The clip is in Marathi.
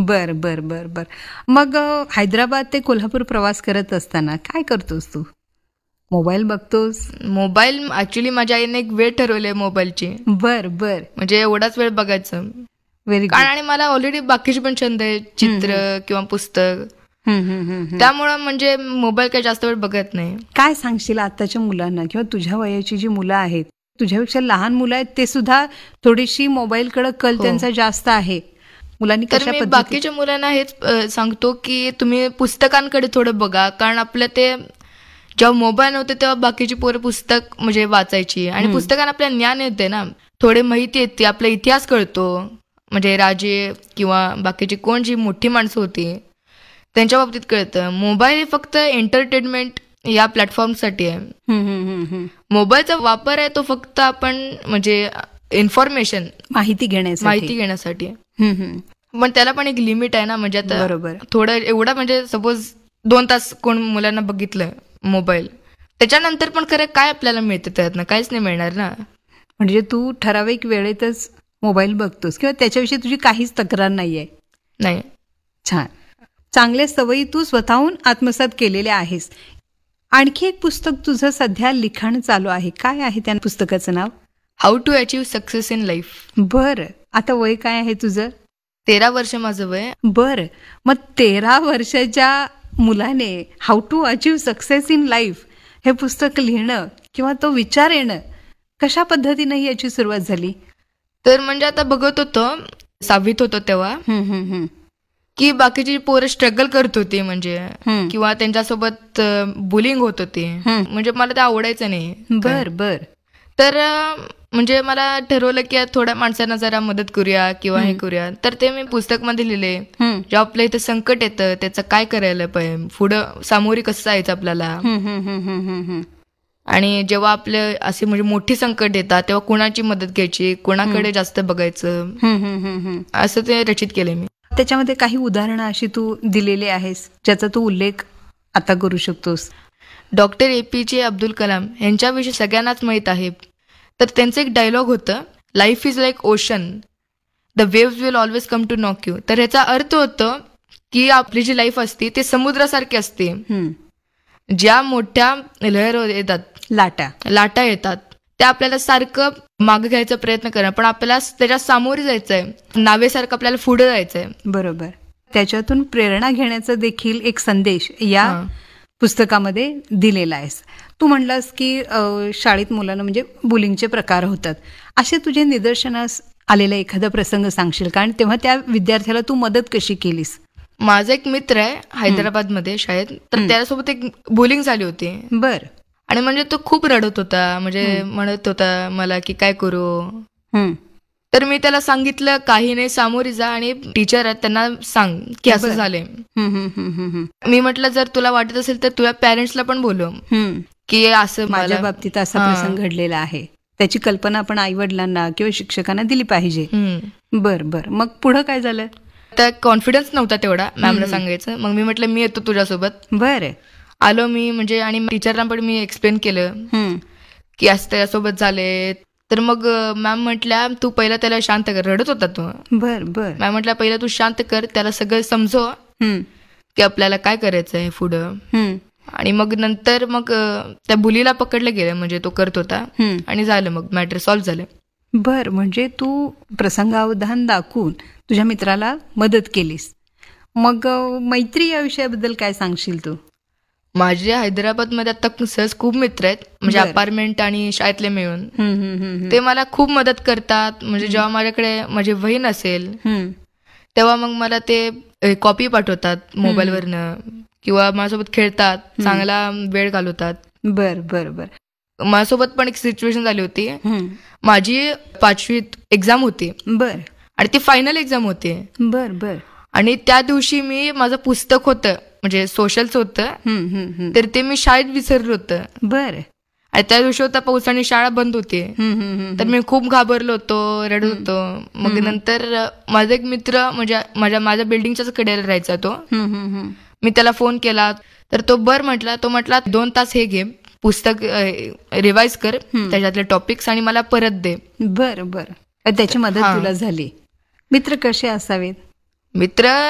बर बर बर बर. मग हैदराबाद ते कोल्हापूर प्रवास करत असताना काय करतोस तू? मोबाईल बघतोस? मोबाईल ऍक्च्युली माझ्या आईने एक वेळ ठरवली मोबाईलची, बर बर. म्हणजे एवढाच वेळ बघायचं. व्हेरी कारण गुड. आणि मला ऑलरेडी बाकीचे पण छंद आहे, चित्र किंवा पुस्तक, त्यामुळं म्हणजे मोबाईल काही जास्त वेळ बघत नाही. काय सांगशील आताच्या मुलांना किंवा तुझ्या वयाची जी मुलं आहेत, तुझ्यापेक्षा लहान मुलं आहेत, ते सुद्धा थोडीशी मोबाईलकडे कल हो. त्यांचा जास्त आहे. मुलांनी तर कशा मी पद्धती? बाकीच्या मुलांना हेच सांगतो की तुम्ही पुस्तकांकडे थोडं बघा, कारण आपल्या ते जेव्हा मोबाईल नव्हते तेव्हा बाकीची पोरं पुस्तक म्हणजे वाचायची, आणि पुस्तकांना आपल्याला ज्ञान येते ना, थोडे माहिती येते, आपला इतिहास कळतो, म्हणजे राजे किंवा बाकीची कोण जी मोठी माणसं होती त्यांच्या बाबतीत कळतं. मोबाईल हे फक्त एंटरटेनमेंट या प्लॅटफॉर्मसाठी आहे. मोबाईलचा वापर आहे तो फक्त आपण म्हणजे इन्फॉर्मेशन, माहिती घेण्यासाठी. पण त्याला पण एक लिमिट आहे ना, म्हणजे आता बरोबर. थोडं एवढं म्हणजे सपोज 2 तास कोण मुलांना बघितलं मोबाईल, त्याच्यानंतर पण खरं काय आपल्याला मिळतं त्यातनं? काहीच नाही मिळणार ना. म्हणजे तू ठराविक वेळेतच मोबाईल बघतोस किंवा त्याच्याविषयी तुझी काहीच तक्रार नाहीये. नाही. छान. चांगल्या सवयी तू स्वतःहून आत्मसात केलेल्या आहेस. आणखी एक पुस्तक तुझं सध्या लिखाण चालू आहे. काय आहे त्या पुस्तकाचं नाव? How to achieve success in life. बरं. आता वय काय आहे तुझं? 13 वर्ष माझं वय. बरं. मग 13 वर्षाच्या मुलाने how to achieve success in life हे पुस्तक लिहिणं किंवा तो विचार येणं कशा पद्धतीनं याची सुरुवात झाली? तर म्हणजे आता बघत होतो, 6वीत होतो तेव्हा, की बाकीची पोरं स्ट्रगल करत होती, म्हणजे किंवा त्यांच्यासोबत बुलिंग होत होती, म्हणजे मला ते आवडायचं नाही. बर बर. तर म्हणजे मला ठरवलं की थोड्या माणसांना जरा मदत करूया किंवा हे करूया. तर ते मी पुस्तकमध्ये लिहिले. जेव्हा आपल्या इथं संकट येतं त्याचं काय करायला पाहिजे, पुढं सामोरी कसं जायचं आपल्याला, आणि जेव्हा आपले असे म्हणजे मोठी संकट येतात तेव्हा कोणाची मदत घ्यायची, कोणाकडे जास्त बघायचं, असं ते रचित केले मी. त्याच्यामध्ये काही उदाहरणं अशी तू दिलेली आहेस ज्याचा तू उल्लेख आता करू शकतोस? डॉक्टर APJ अब्दुल कलाम यांच्याविषयी सगळ्यांनाच माहीत आहे. तर त्यांचं एक डायलॉग होतं, life is like ocean, the waves will always come to knock you. तर ह्याचा अर्थ होतो की आपली जी लाईफ असते ते समुद्रासारखी असते, ज्या मोठ्या लहर येतात, लाटा येतात, त्या आपल्याला सारखं मागे घ्यायचा प्रयत्न करणं, पण आपल्याला त्याच्या सामोरे जायचंय, नावेसारखं आपल्याला पुढे जायचंय. बरोबर. त्याच्यातून प्रेरणा घेण्याचा देखील एक संदेश या पुस्तकामध्ये दिलेला आहेस. तू म्हणलास की शाळेत मुलांना म्हणजे बुलिंगचे प्रकार होतात, असे तुझे निदर्शनास आलेला एखादा प्रसंग सांगशील का? आणि तेव्हा त्या विद्यार्थ्याला तू मदत कशी केलीस? माझा एक मित्र आहे हैदराबादमध्ये शाळेत, तर त्याच्यासोबत एक बुलिंग झाली होती. बर. आणि म्हणजे तो खूप रडत होता, म्हणजे म्हणत होता मला की काय करू. तर मी त्याला सांगितलं काही नाही, सामोरी जा आणि टीचर आहेत त्यांना सांग की असं झालंय. मी म्हटलं जर तुला वाटत असेल तर तुझ्या पॅरेंट्सला पण बोलव की असं माझ्या बाबतीत असा प्रसंग घडलेला आहे, त्याची कल्पना आपण आई वडिलांना किंवा शिक्षकांना दिली पाहिजे. बर बर. मग पुढं काय झालं? तर कॉन्फिडन्स नव्हता तेवढा मॅमला सांगायचं. मग मी म्हटलं मी येतो तुझ्यासोबत. बरं. आलो मी, म्हणजे आणि टीचरला पण मी एक्सप्लेन केलं की असं त्याच्यासोबत झाले. तर मग मॅम म्हटल्या तू पहिला त्याला शांत कर, रडत होता तो. बर बर. मॅम म्हटल्या पहिला तू शांत कर, त्याला सगळं समजव की आपल्याला काय करायचंय पुढं. आणि मग नंतर मग त्या बुलीला पकडलं गेलं, म्हणजे तो करत होता, आणि झालं मग मॅटर सॉल्व्ह झालं. बर. म्हणजे तू प्रसंगावधान दाखवून तुझ्या मित्राला मदत केलीस. मग मैत्री या विषयाबद्दल काय सांगशील तू? माझ्या हैदराबादमध्ये आता सहज खूप मित्र आहेत, म्हणजे अपार्टमेंट आणि शाळेतले मिळून. ते मला खूप मदत करतात. म्हणजे जेव्हा माझ्याकडे माझी वही नसेल तेव्हा मग मला ते कॉपी पाठवतात मोबाईलवरनं, किंवा माझ्यासोबत खेळतात, चांगला वेळ घालवतात. बर बर बर. माझ्यासोबत पण एक सिच्युएशन झाली होती. माझी 5वीत एक्झाम होती. बर. आणि ती फायनल एक्झाम होती. बर बर. आणि त्या दिवशी मी माझं पुस्तक होतं, म्हणजे सोशलचं होतं, तर ते मी शाळेत विसरलं होतं. बर. आणि त्या दिवशी होता पाऊस आणि शाळा बंद होती. तर मी खूप घाबरलो होतो, रडत होतो. मग नंतर माझा एक मित्र, म्हणजे माझ्या बिल्डिंगच्याच कडेला राहायचा तो, मी त्याला फोन केला तर तो म्हटला. तो म्हटला 2 तास हे घे पुस्तक, रिवाइज कर त्याच्यातले टॉपिक्स आणि मला परत दे. बर बर. त्याची मदत तुला झाली. मित्र कसे असावेत? मित्र